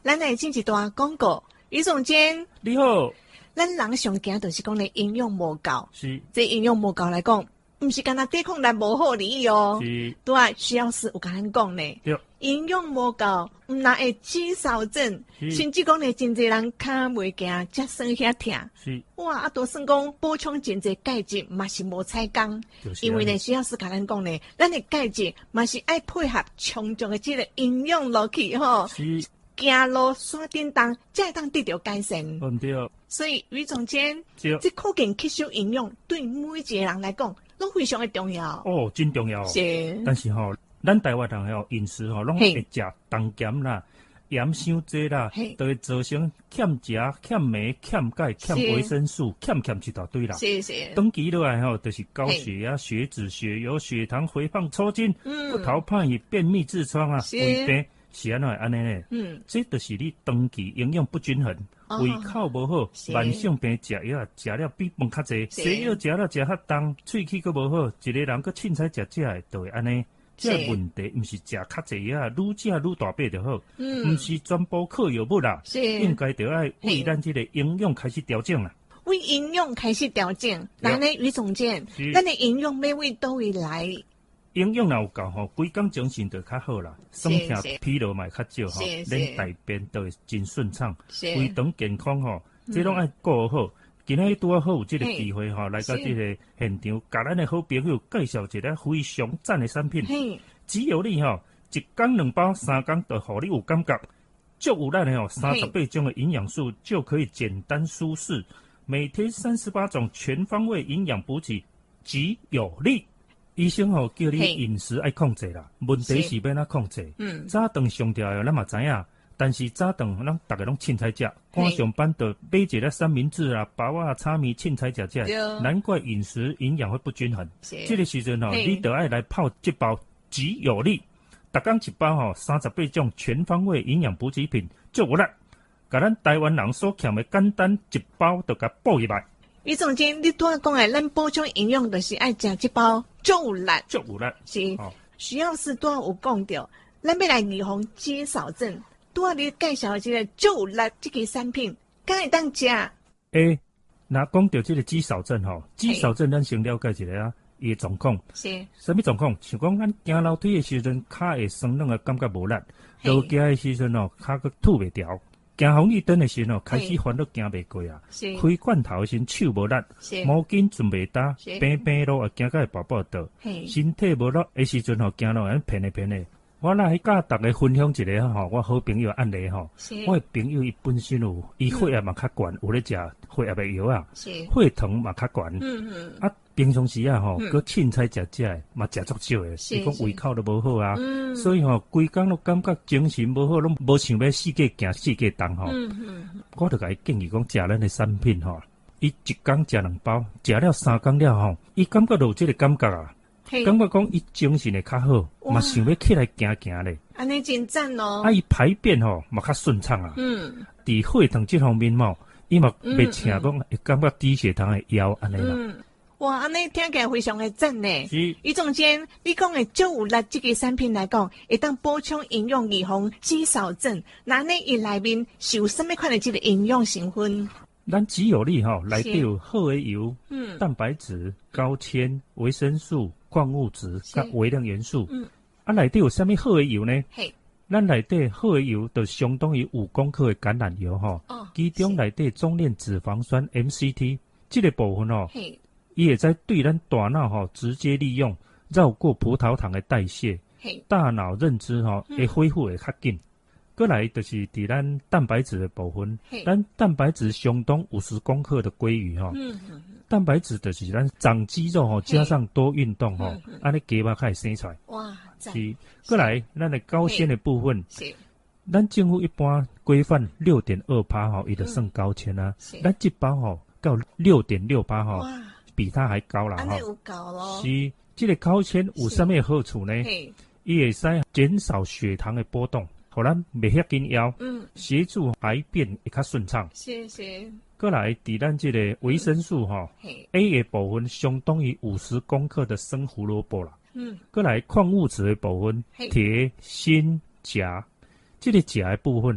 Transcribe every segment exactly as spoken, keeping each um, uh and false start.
咱来进一段广告，于总监你好， 咱人上惊就是讲咧营养无够， 是， 这营养无够来讲，毋是干那抵抗力无好而已哦， 是， 对啊，徐老师有甲咱讲咧， 对， 营养无够，毋但会肌少症，甚至讲咧真侪人骹袂行，脚酸遐疼， 是， 哇，啊，都算讲补充真侪钙质，嘛是无采工，因为咧徐老师甲咱讲咧，咱的钙质嘛是爱配合充足的这个营养落去吼。 是。 行路山顶当，才会当得到改善。 嗯对。 所以于总监， 这靠近吸收营养，对每一个人来讲，都非常的重要。 哦，真重要。 是。 但是吼、哦，咱台湾人吼饮食吼，拢会食重咸啦、盐伤济啦，都会造成欠钾、欠镁、欠钙、欠维生素，欠欠一大堆啦。 是是。 长期落来吼，就是高血压、血脂、血油、血糖、肥胖、抽筋、 嗯、 不逃胖与便秘、痔疮啊，胃病。是安怎会安尼呢？ 嗯， 这就是你长期营养不均衡，哦、胃口无好，慢性病食药食了比饭较济，西药食了食较重，喙齿佫无好，一个人佫凊彩食食的，就会安尼。这问题毋是食较济药，愈食愈大病就好，嗯，毋是全部靠药物啦，应该就爱为咱这个营养开始调整啦。 为营养开始调整，那呢，于总监，咱的营养要为倒位来？ 营养若有够吼，规工精神就较好啦，酸痛疲劳嘛较少吼，连大便都会真顺畅，规肠健康吼，这拢爱顾好。今仔日拄啊好有这个机会吼，来到这个现场，甲咱的好朋友介绍一个非常赞的产品。只有你吼，一工两包，三工就互你有感觉，足有咱的吼三十八种的营养素就可以简单舒适，每天三十八种全方位营养补给，极有力。医生吼、哦、叫你饮食爱控制啦，问题是要哪控制？嗯，早顿上吊的咱嘛知影，但是早顿咱大家拢凊彩食，赶上班就买一个三明治啊、包啊、炒面凊彩食食，难怪饮食营养会不均衡。这个时阵吼、哦，你得爱来泡这包极有力，逐工一包吼、哦，三十八种全方位营养补给品，足有力，甲咱台湾人所欠的简单一包就甲补入来。 于总监，你拄仔讲诶，咱补充营养就是爱食这包足有力， 足有力是。哦、徐老师拄仔有讲到，咱要来预防肌少症，拄仔你介绍这个足有力这个产品，敢会当食？ 诶，那讲到这个肌少症吼，肌少症咱先了解一下啊，伊诶状况是什么状况？像讲咱行楼梯诶时阵，骹会酸软诶感觉无力，落街诶时阵哦，骹佫吐袂调。行红绿灯的时候，开始烦恼行袂过啊。开罐头的时候手无力，毛巾准袂搭，平平路啊行到会爆爆倒，身体无力的时阵吼，行路安偏的偏的。我来甲大家分享一个吼，我好朋友案例吼。我的朋友伊本身有，伊血压嘛较悬，有咧食血压的药啊，血糖嘛较悬。嗯嗯。啊，平常时啊吼，佮凊彩食食嘛食足少的，伊讲胃口都无好啊，所以吼规工都感觉精神无好，拢无想要世界行世界动吼。嗯嗯。我就甲伊建议讲，食咱的产品吼，伊一工食两包，食了三工了吼，伊感觉到有这个感觉啊。感觉讲伊精神会较好，嘛想要起来行行咧。 安尼真赞哦！ 啊，伊排便吼嘛较顺畅啊。嗯。伫血糖这方面嘛，伊嘛袂请讲会感觉低血糖的药安尼啦。嗯。 哇，安尼听起来非常的赞呢。是。于总监，你讲的足有力这个产品来讲，会当补充营养预防肌少症，那呢伊内面是有什么款的这个营养成分？ 咱肌有力吼，内底有好的油、嗯、蛋白质、高纤、维生素、矿物质、甲微量元素。嗯，啊，内底有啥物好的油呢？嘿，咱内底好的油就相当于五公克的橄榄油吼。哦，其中内底中链脂肪酸 M C T 这个部分吼，伊会在对咱大脑吼直接利用，绕过葡萄糖的代谢，大脑认知吼会恢复会较紧。过来就是伫咱蛋白质的部分，咱蛋白质相当五十公克的鲑鱼吼，嗯嗯、蛋白质就是咱长肌肉吼，加上多运动吼，安尼鸡肉才会生出来。哇，是。过来咱的高纤的部分，咱政府一般规范六点二趴吼，伊就算高纤啊。咱这包吼到六点六趴吼，比它还高啦哈。有高咯。是，这个高纤有什么好处呢？伊会使减少血糖的波动。互咱袂遐紧腰，嗯，协助排便会较顺畅。是是。过来，伫咱这个维生素吼、嗯、，A 的部分相当于五十公克的生胡萝卜啦。嗯。过来，矿物质的部分，铁、锌、钾，这个钾的部分吼，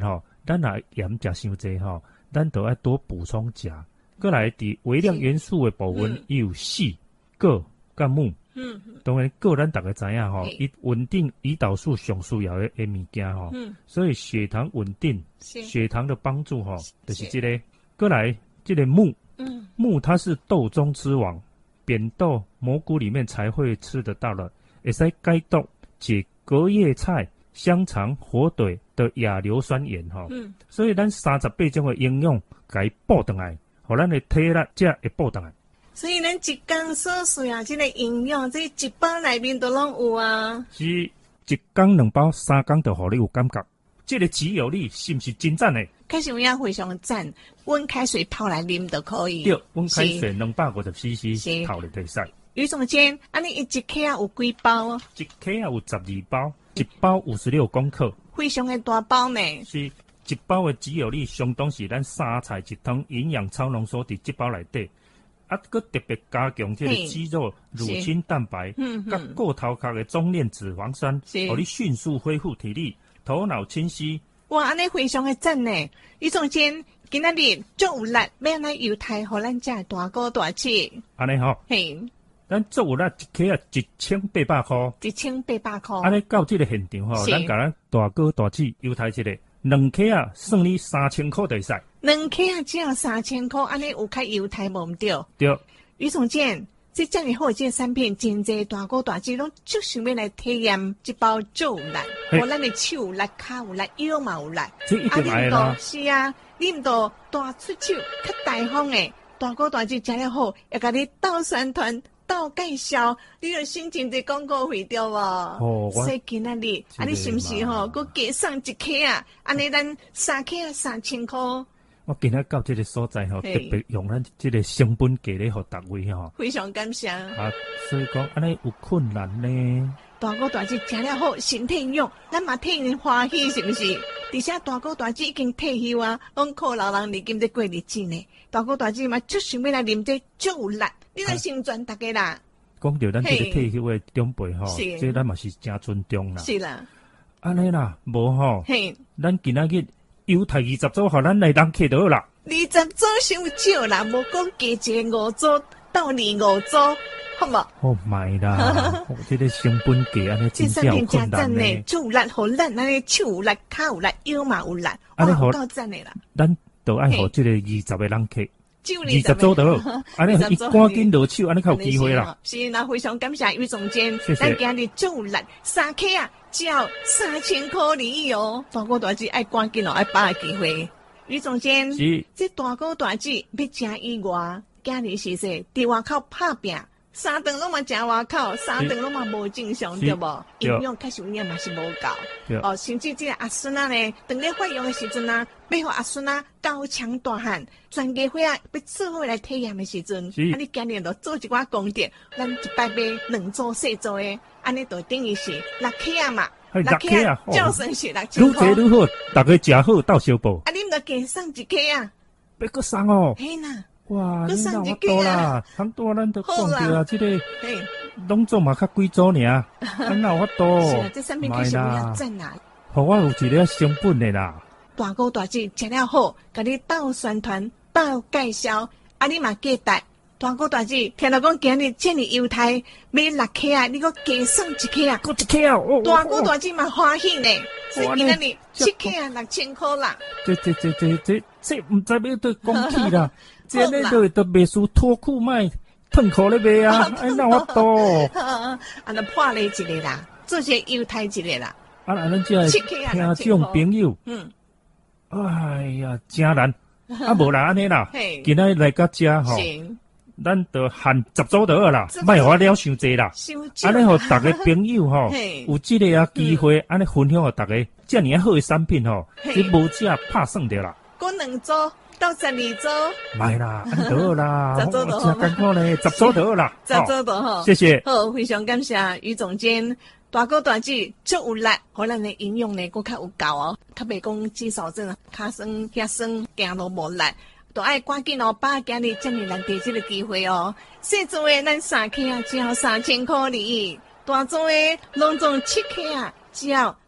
咱若盐食伤济吼，咱都要多补充钾。过来伫微量元素的部分，伊、嗯、有硒、铬、甲钼。嗯，当然铬咱大家知影吼，伊稳定胰岛素上需要的诶物件吼。嗯，所以血糖稳定，血糖的帮助吼，就是这个。过来这个钼，嗯，钼它是豆中之王，扁豆、蘑菇里面才会吃得到的，会使解毒解隔夜菜、香肠、火腿的亚硫酸盐吼。嗯，所以咱三十八种的营养，该补回来。互咱的体力才会补回来， 所以咱一天所需要这个营养，这一包内面都拢有啊。 是一天两包，三天就互你有感觉。这个只有你是不是真赞的？ 开始我要非常赞，温开水泡来啉就可以。 对，温开水两百五十 C C 泡就可以使。 于总监，安尼一克啊有几包啊？ 一克啊有十二包，一包五十六公克， 非常的大包呢。 是。一包的只有你相当是咱三菜一汤营养超浓缩伫这包内底，啊，佮特别加强这个肌肉乳清蛋白，甲过头壳的中链脂肪酸，互你迅速恢复体力，头脑清晰。 哇，安尼非常的赞呢！于总监，今仔日足有力，要安尼犹太互咱遮大哥大姐。 安尼吼，嘿，咱足有力一克啊一千八百块， 一千八百块。 安尼到这个现场吼，咱甲咱大哥大姐犹太一个。两克啊，算你三千块就使。 两克啊，只要三千块，安尼有较犹太无毋对？ 对。 于总监，这遮尔好，这产品真济大哥大姐拢就想要来体验这包足有力，互咱的手有力、骹有力、腰嘛有力。 这一定来啦。 是啊，你毋着大出手，较大方诶，大哥大姐食了好，要甲你倒宣传。到介绍，你的心情在广告费对无？哦，所以今仔日，啊，你是毋是吼，佮加送一克啊？安尼咱三克啊，三千块。 我今仔到这个所在吼，特别用咱这个成本价咧，互各位吼。 非常感谢。 啊，所以讲安尼有困难呢。 大哥大姐食了好，身体用，咱嘛替人欢喜，是毋是？而且大哥大姐已经退休啊，拢靠老人嚟今在过日子呢。大哥大姐嘛，就想要来啉这足有力。你来成全大家啦！ 讲到咱这个退休的长辈吼，这咱嘛是真尊重啦。 是啦， 安尼啦，无吼，咱今仔日犹太二十组，互咱来人客就好啦。 二十组伤少啦，无讲加一个五组到二五组，好无？ 哦，买啦，这个成本价安尼真正有困难呢。 足力互咱安尼手有力、骹有力、腰嘛有力，安尼好够赞的啦。 咱都爱互这个二十个人客。二十组就好，安尼伊赶紧落手，安尼较有机会啦。 是，那非常感谢于总监，咱今日足力三克啊，只要三千块而已哦。大哥大姐爱赶紧哦，爱把握机会。于总监，是这大哥大姐要食以外，今日是说伫外口拍拼。三顿拢嘛食外口，三顿拢嘛无正常，对无？营养确实营养嘛是无够。哦，甚至这个阿孙仔呢，当咧发育的时阵啊，要互阿孙仔高强大汉，全家伙啊要做伙来体验的时阵，啊，你今日就做一寡功德，咱一摆买两组四组的，安尼就等于是六克啊嘛，六克啊，照算是六千块。 愈济愈好，大家食好到小补。 啊，你毋着加送一克啊？ 要搁送哦。 嘿呐。 哇，你哪我多啦？很多咱都讲着啊，这个拢做嘛较贵组尔，咱哪有法多？ 是啊，这产品确实要赞啊！ 互我有一个成本的啦。 大哥大姐食了好，甲你斗宣传、斗介绍，啊，你嘛记得。大哥大姐听到讲今日这么犹太买六克啊，你搁加送一克啊， 搁一克啊！哦、 大哥大姐嘛欢喜呢，所以今日七克啊六千块啦。 这这这这这这唔知要对讲起啦。这咧都都袂输脱裤卖喷口咧卖啊！哎，那我多， 啊，那破例一个啦，做些犹太一个啦。 啊，咱这听众朋友，嗯，哎呀，真难，啊，无啦安尼啦，今仔来到遮吼，咱就限十组就好啦，莫互我了伤济啦。安尼互大家朋友吼，有这个啊机会，安尼分享互大家，这么好的产品吼，你无价拍算着啦。 过两组。到十二组， 买啦，安得啦， 十组就好， 真艰苦咧，十组就好啦， 十组就好， 谢谢。 好，非常感谢于总监，大哥大姐足有力，互咱的营养呢，佫较有够哦，较袂讲肌少症啊，骹酸、遐酸，行路无力，都爱赶紧哦，把今日这么难得这个机会哦，小组的咱三克啊，只要三千块而已，大组的拢总七克啊，只要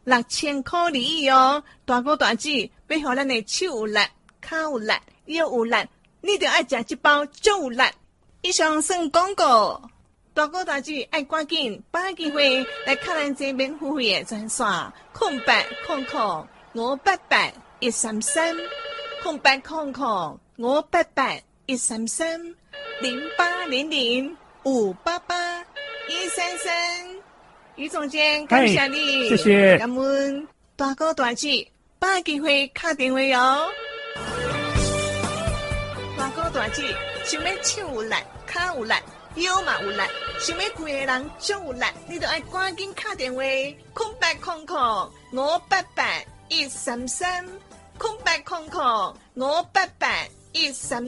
六千块利益哦。大哥大姐，要互咱的手有力、脚有力、腰有力，你就爱食一包足有力。以上算广告。大哥大姐爱赶紧把握机会来看咱这免付费的专线，空八空空五八八一三三，空八空空五八八一三三，零八零零五八八一三三。于总监，感谢你， 谢谢， 感恩大哥大姐，把握机会打电话哟。大哥大姐，想要手有力、脚有力、腰嘛有力，想要贵的人足有力，你就爱赶紧打电话，空八空空五八八一三三，空八空空五八八一三。